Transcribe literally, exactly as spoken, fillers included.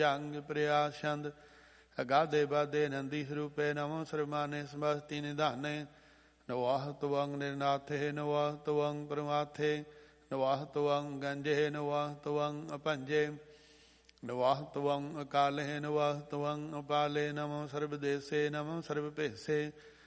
ਅੰਗ ਪ੍ਰਿਆਸੰਦ ਅਗਾਧੇ ਬਾਧੇ ਨੰਦੀ ਸਰੂਪੇ ਨਮੋ ਸਰਮਾਨੇ ਸਮਸਤੀ ਨਿਧਾਨੇ ਨਵਾਹ ਤਵੰਗ ਨਿਰਨਾਥੇ ਨਵਾਹ ਤਵੰਗ ਪਰਮਾਥੇ ਨਵਾਹ ਤਵੰਗ ਗੰਜੇ ਨਵਾਹ ਤਵੰਗ ਅਪੰਜੇ ਨਵਾਹ ਤਵੰਗ ਅਕਾਲੇ ਨਵਾਹ ਤਵੰਗ ਅਪਾਲੇ ਨਮੋ ਸਰਬ ਦੇਸੇ ਨਮੋ ਸਰਬ ਭੇਸੇ